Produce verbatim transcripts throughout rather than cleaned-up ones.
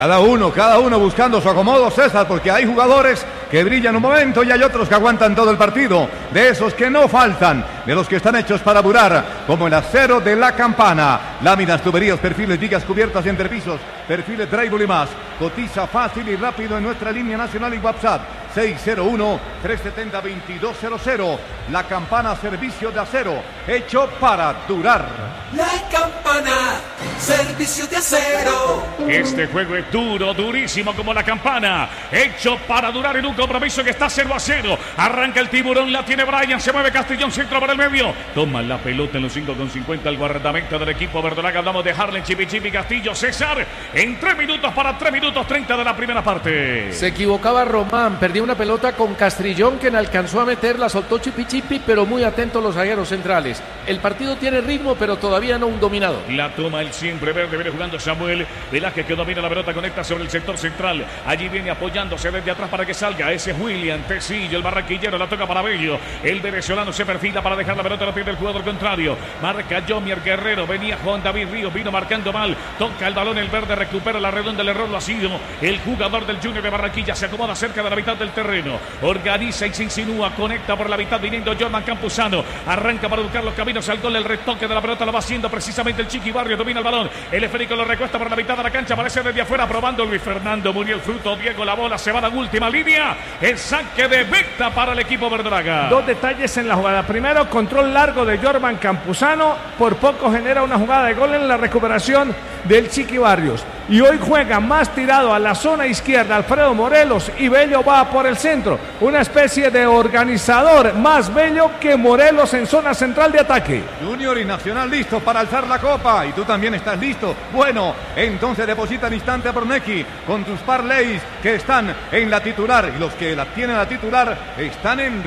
Cada uno, cada uno buscando su acomodo, César, porque hay jugadores que brillan un momento y hay otros que aguantan todo el partido. De esos que no faltan, de los que están hechos para durar, como el acero de La Campana. Láminas, tuberías, perfiles, vigas cubiertas y entrepisos, perfiles, drywall y más. Cotiza fácil y rápido en nuestra línea nacional y WhatsApp. seis cero uno, tres siete cero, dos dos cero cero. La Campana, servicio de acero, hecho para durar. La Campana, servicio de acero. Este juego es duro, durísimo como La Campana, hecho para durar en un compromiso que está cero a cero. Arranca el tiburón, la tiene Brian, se mueve Castellón, centro por el medio. Toma la pelota en los cinco con cincuenta el guardameta del equipo verdolaga. Hablamos de Harlen, Chipi Chipi, Castillo, César. En tres minutos para tres minutos treinta de la primera parte. Se equivocaba Román, perdió una pelota con Castrillón que alcanzó a meterla, soltó Chipi Chipi, pero muy atentos los zagueros centrales. El partido tiene ritmo, pero todavía no un dominado. La toma el siempre verde, viene jugando Samuel Velázquez que domina la pelota, conecta sobre el sector central. Allí viene apoyándose desde atrás para que salga. Ese es William Tecillo, el barranquillero, la toca para Bello. El venezolano se perfila para dejar la pelota a los pies del jugador contrario. Marca Jomier Guerrero, venía Juan David Ríos, vino marcando mal. Toca el balón, el verde recupera la redonda, el error lo ha sido el jugador del Junior de Barranquilla. Se acomoda cerca de la mitad del terreno. Organiza y se insinúa, conecta por la mitad viniendo Jorman Campuzano. Arranca para buscar los caminos al gol, el retoque de la pelota lo va haciendo precisamente el Chiqui Barrio. Domina el balón, el esférico lo recuesta por la mitad de la cancha, aparece desde afuera probando Luis Fernando Muriel Fruto. Diego la bola, se va a la última línea. El saque de meta para el equipo verdolaga. Dos detalles en la jugada. Primero, control largo de Jorman Campuzano. Por poco genera una jugada de gol en la recuperación del Chiqui Barrios. Y hoy juega más tirado a la zona izquierda Alfredo Morelos y Bello va por el centro. Una especie de organizador, más Bello que Morelos en zona central de ataque. Junior y Nacional listos para alzar la copa. Y tú también estás listo. Bueno, entonces deposita al instante a Brunecki con tus parlays que están en la titular. Y los que la tienen a titular están en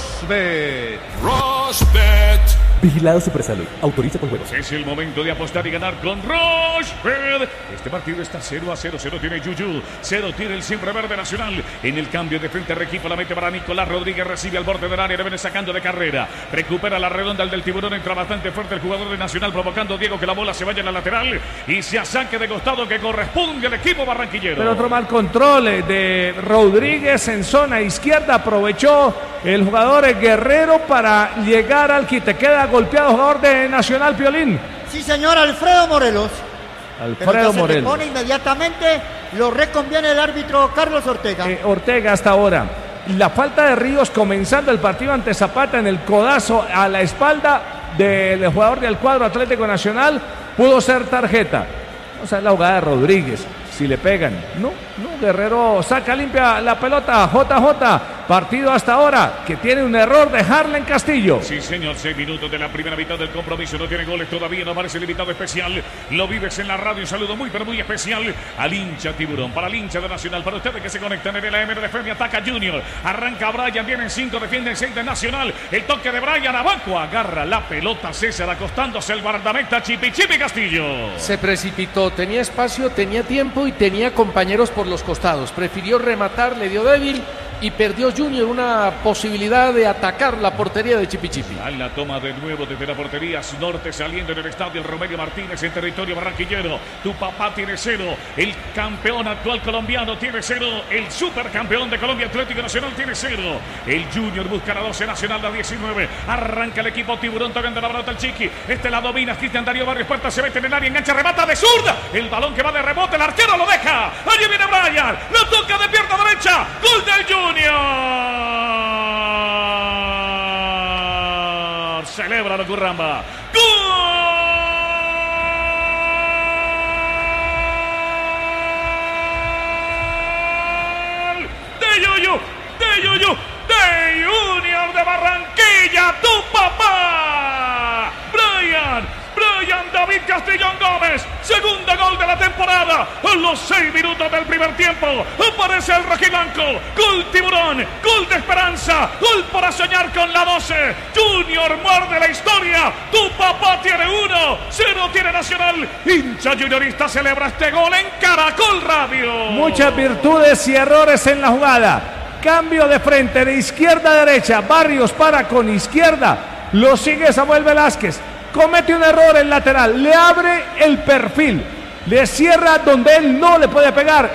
Rosbet. Rosbet. Vigilado Supersalud. Autoriza con juegos. Es el momento de apostar y ganar con Rosbet. Este partido está cero a cero. Cero tiene Yuyu. Cero tiene el siempre verde Nacional. En el cambio de frente Requipo la mete para Nicolás Rodríguez. Recibe al borde del área. Le viene sacando de carrera. Recupera la redonda el del tiburón. Entra bastante fuerte el jugador de Nacional. Provocando Diego que la bola se vaya en la lateral. Y se saque de costado que corresponde al equipo barranquillero. Pero otro mal control de Rodríguez en zona izquierda. Aprovechó el jugador Guerrero para llegar al quite. Queda golpeado el jugador de Nacional, Piolín. Sí, señor, Alfredo Morelos. Alfredo se Morelos. Pone inmediatamente, lo reconviene el árbitro Carlos Ortega. Eh, Ortega hasta ahora. La falta de Ríos comenzando el partido ante Zapata en el codazo a la espalda del jugador del cuadro Atlético Nacional pudo ser tarjeta. O sea, la jugada de Rodríguez. Si le pegan, no, no, Guerrero saca limpia la pelota, J J, partido hasta ahora, que tiene un error de Harlen Castillo. Sí señor, seis minutos de la primera mitad del compromiso, no tiene goles todavía, no aparece el invitado especial, lo vives en la radio, un saludo muy pero muy especial al hincha tiburón, para el hincha de Nacional, para ustedes que se conectan en el A M de F M, ataca Junior, arranca Brian, vienen cinco, defienden seis de Nacional, el toque de Brian, Abaco, agarra la pelota César, acostándose el guardameta Chipi Chipi Castillo. Se precipitó, tenía espacio, tenía tiempo y tenía compañeros por los costados. Prefirió rematar, le dio débil y perdió Junior una posibilidad de atacar la portería de Chipi Chipi. A la toma de nuevo desde la portería norte saliendo en el estadio el Romelio Martínez en territorio barranquillero. Tu papá tiene cero, el campeón actual colombiano tiene cero, el supercampeón de Colombia Atlético Nacional tiene cero. El Junior busca la doce, Nacional la diecinueve. Arranca el equipo tiburón tocando la pelota al Chiqui. Este la domina Cristian Darío Barrios Puerta, se mete en el área, engancha, remata de zurda. El balón que va de rebote, el arquero lo deja. Allí viene Brian, lo toca de pierna derecha. Gol del Junior. Celebra la Curramba. ¡Gol! De Yuyu, de Yuyu, de Junior de Barranquilla, tu papá. Brian. Brian David Castellón Gómez, segundo gol de la temporada, a los seis minutos del primer tiempo, aparece el rojiblanco, gol tiburón, gol de esperanza, gol para soñar con la doce, Junior muerde la historia, tu papá tiene uno, cero tiene Nacional, hincha juniorista celebra este gol en Caracol Radio. Muchas virtudes y errores en la jugada, cambio de frente de izquierda a derecha, Barrios para con izquierda, lo sigue Samuel Velázquez. Comete un error el lateral, le abre el perfil. le cierra donde él no le puede pegar.